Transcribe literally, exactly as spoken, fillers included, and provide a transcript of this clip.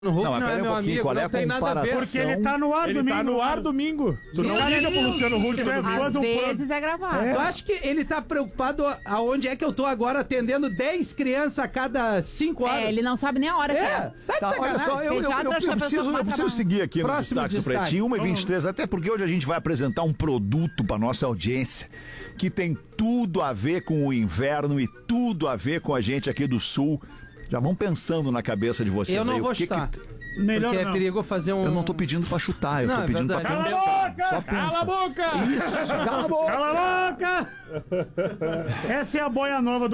O Huck Não, não, mas é pera meu um pouquinho, amigo, qual é não a tem nada a ver. comparação? Porque ele tá no ar Ele domingo. tá no ar domingo. Tu não Meu liga pro Deus Luciano Huck. do céu. É, Às um vezes é gravado. Tu acha que ele tá preocupado aonde é que eu tô agora atendendo dez crianças a cada cinco horas? É, ele não sabe nem a hora que É, é. tá de Tá, olha sacanagem. só, eu, eu, eu, Pediatra, eu acho que a preciso, pessoa eu preciso mais seguir aqui no Próximo destaque do destaque. Pretinho, uma e vinte e três, até porque hoje a gente vai apresentar um produto para nossa audiência que tem tudo a ver com o inverno e tudo a ver com a gente aqui do Sul. Já vão pensando na cabeça de vocês Eu não aí. vou o que chutar. que... Melhor Porque não. é perigo fazer um... Eu não tô pedindo pra chutar, eu Não, tô é pedindo pra verdade. pensar. Cala a boca! Só pensa. Cala a boca! Isso, cala a boca! Cala a boca! Essa é a boia nova do